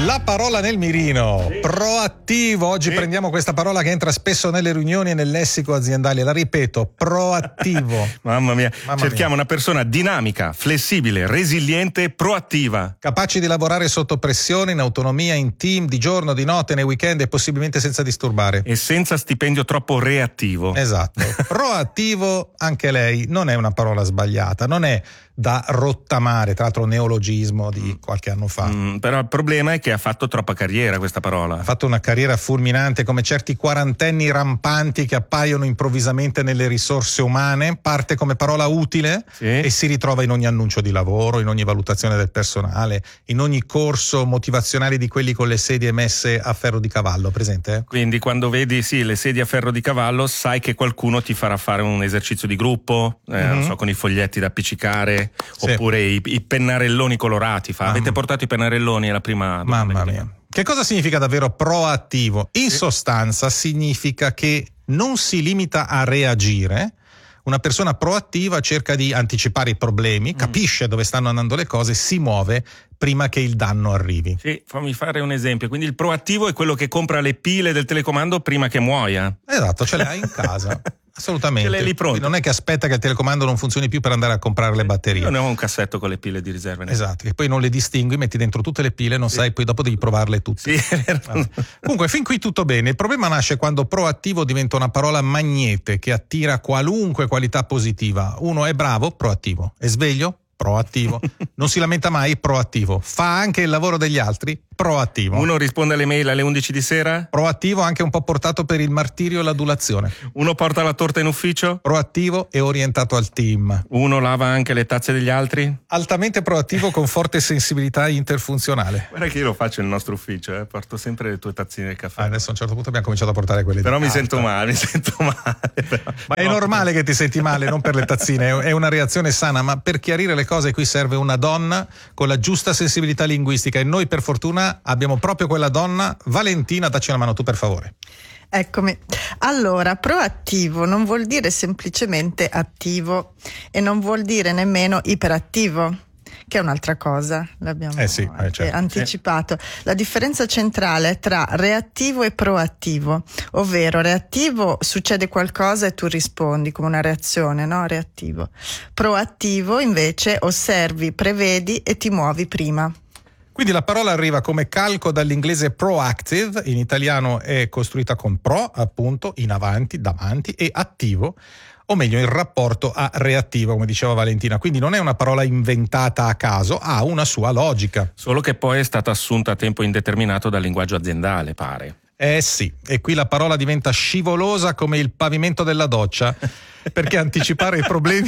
La parola nel mirino, proattivo. Oggi prendiamo questa parola che entra spesso nelle riunioni e nel lessico aziendale. La ripeto, proattivo. Mamma mia, cerchiamo una persona dinamica, flessibile, resiliente, proattiva. Capace di lavorare sotto pressione, in autonomia, in team, di giorno, di notte, nei weekend e possibilmente senza disturbare. E senza stipendio troppo reattivo. Esatto. Proattivo, anche lei, non è una parola sbagliata, non è da rottamare, tra l'altro neologismo di qualche anno fa. Però il problema è che ha fatto troppa carriera questa parola. Ha fatto una carriera fulminante, come certi quarantenni rampanti che appaiono improvvisamente nelle risorse umane. Parte come parola utile e si ritrova in ogni annuncio di lavoro, in ogni valutazione del personale, in ogni corso motivazionale di quelli con le sedie messe a ferro di cavallo, presente? Quindi quando vedi le sedie a ferro di cavallo, sai che qualcuno ti farà fare un esercizio di gruppo, non so, con i foglietti da appiccicare, oppure i pennarelloni colorati. Avete portato i pennarelloni alla prima? Mamma mia. Che cosa significa davvero proattivo? In sostanza significa che non si limita a reagire. Una persona proattiva cerca di anticipare i problemi, capisce dove stanno andando le cose, si muove prima che il danno arrivi. Sì, fammi fare un esempio. Quindi il proattivo è quello che compra le pile del telecomando prima che muoia. Esatto, ce le hai in casa. Assolutamente. Ce l'hai lì pronto. Non è che aspetta che il telecomando non funzioni più per andare a comprare le batterie. Io ne ho un cassetto con le pile di riserva. Esatto, che poi non le distingui, metti dentro tutte le pile, non sai, poi dopo devi provarle tutte. Sì, è vero. Comunque, fin qui tutto bene. Il problema nasce quando proattivo diventa una parola magnete che attira qualunque qualità positiva. Uno è bravo, proattivo. È sveglio? Proattivo. Non si lamenta mai, proattivo. Fa anche il lavoro degli altri, proattivo. Uno risponde alle mail alle 11 di sera? Proattivo, anche un po' portato per il martirio e l'adulazione. Uno porta la torta in ufficio? Proattivo e orientato al team. Uno lava anche le tazze degli altri? Altamente proattivo con forte sensibilità interfunzionale. Guarda che io lo faccio nel nostro ufficio, porto sempre le tue tazzine del caffè. Adesso a un certo punto abbiamo cominciato a portare quelle però di mi carta. sento male. Però. Ma è normale che ti senti male, non per le tazzine, è una reazione sana, ma per chiarire le cose qui serve una donna con la giusta sensibilità linguistica e noi per fortuna abbiamo proprio quella donna. Valentina, dacci una mano tu per favore. Eccomi. Allora, proattivo non vuol dire semplicemente attivo e non vuol dire nemmeno iperattivo, che è un'altra cosa, l'abbiamo certo. anticipato. La differenza centrale è tra reattivo e proattivo, ovvero reattivo succede qualcosa e tu rispondi come una reazione, no? Reattivo. Proattivo invece osservi, prevedi e ti muovi prima. Quindi la parola arriva come calco dall'inglese proactive, in italiano è costruita con pro, appunto, in avanti, davanti, e attivo, o meglio in rapporto a reattivo, come diceva Valentina. Quindi non è una parola inventata a caso, ha una sua logica. Solo che poi è stata assunta a tempo indeterminato dal linguaggio aziendale, pare. Sì, e qui la parola diventa scivolosa come il pavimento della doccia, perché anticipare i problemi...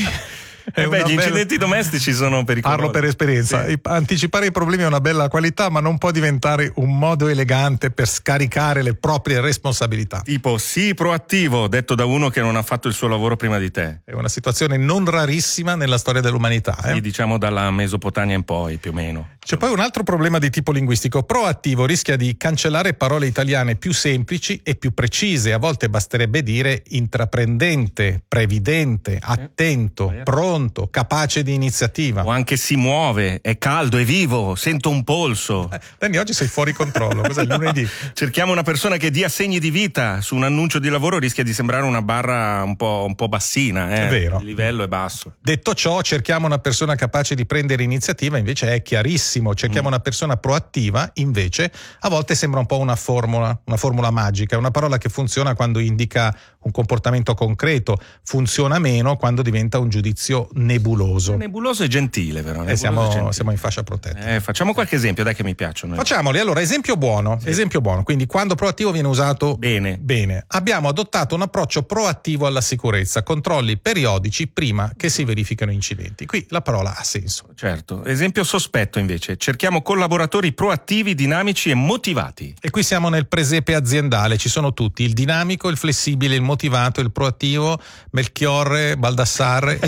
gli incidenti domestici sono pericolosi. Parlo per esperienza. Sì. Anticipare i problemi è una bella qualità, ma non può diventare un modo elegante per scaricare le proprie responsabilità. Tipo, sì, proattivo, detto da uno che non ha fatto il suo lavoro prima di te. È una situazione non rarissima nella storia dell'umanità. Sì, diciamo dalla Mesopotamia in poi, più o meno. C'è poi un altro problema di tipo linguistico. Proattivo rischia di cancellare parole italiane più semplici e più precise. A volte basterebbe dire intraprendente, previdente, attento, pronto, capace di iniziativa. O anche si muove, è caldo, è vivo, sento un polso. Danny, oggi sei fuori controllo. Cos'è il lunedì? Cerchiamo una persona che dia segni di vita. Su un annuncio di lavoro rischia di sembrare una barra un po' bassina. È vero. Il livello è basso. Detto ciò, cerchiamo una persona capace di prendere iniziativa, invece è chiarissimo. Cerchiamo una persona proattiva, invece a volte sembra un po' una formula magica, una parola che funziona quando indica un comportamento concreto, funziona meno quando diventa un giudizio nebuloso. Nebuloso e gentile, però. Siamo in fascia protetta. Facciamo qualche esempio, dai, che mi piacciono. Facciamoli. Allora, esempio buono. Quindi quando proattivo viene usato bene. Abbiamo adottato un approccio proattivo alla sicurezza, controlli periodici prima che si verificano incidenti. Qui la parola ha senso. Certo. Esempio sospetto invece. Cerchiamo collaboratori proattivi, dinamici e motivati. E qui siamo nel presepe aziendale, ci sono tutti, il dinamico, il flessibile, il motivato, il proattivo, Melchiorre, Baldassarre e in fondo alla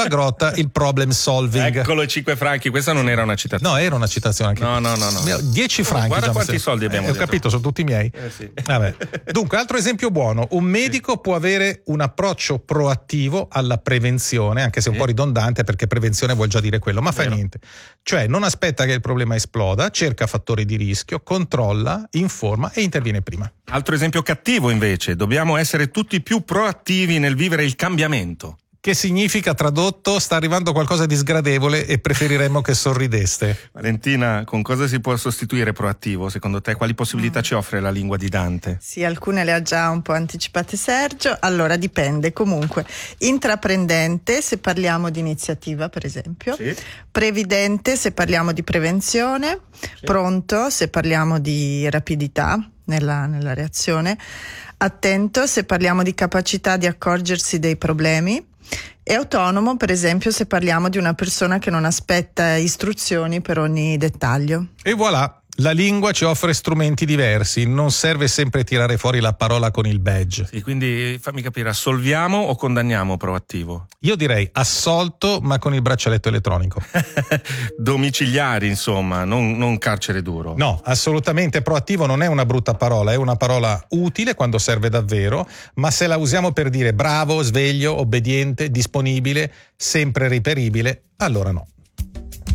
la grotta il problem solving. Eccolo i 5 franchi, questa non era una citazione. No, era una citazione anche. No. 10 franchi. Guarda quanti soldi abbiamo detto. Ho capito, sono tutti miei. Sì. Vabbè. Dunque, altro esempio buono, un medico può avere un approccio proattivo alla prevenzione, anche se un po' ridondante perché prevenzione vuol già dire quello, ma fa niente. Cioè non aspetta che il problema esploda, cerca fattori di rischio, controlla, informa e interviene prima. Altro esempio cattivo invece, dobbiamo essere tutti più proattivi nel vivere il cambiamento. Che significa, tradotto, sta arrivando qualcosa di sgradevole e preferiremmo che sorrideste. Valentina, con cosa si può sostituire proattivo? Secondo te quali possibilità ci offre la lingua di Dante? Sì, alcune le ha già un po' anticipate Sergio. Allora dipende comunque. Intraprendente se parliamo di iniziativa, per esempio. Sì. Previdente se parliamo di prevenzione. Sì. Pronto se parliamo di rapidità nella reazione. Attento se parliamo di capacità di accorgersi dei problemi. E autonomo, per esempio, se parliamo di una persona che non aspetta istruzioni per ogni dettaglio. E voilà, la lingua ci offre strumenti diversi, non serve sempre tirare fuori la parola con il badge. Sì, quindi fammi capire, assolviamo o condanniamo proattivo? Io direi assolto, ma con il braccialetto elettronico. Domiciliari, insomma, non carcere duro. No, assolutamente, proattivo non è una brutta parola, è una parola utile quando serve davvero, ma se la usiamo per dire bravo, sveglio, obbediente, disponibile, sempre reperibile, allora no.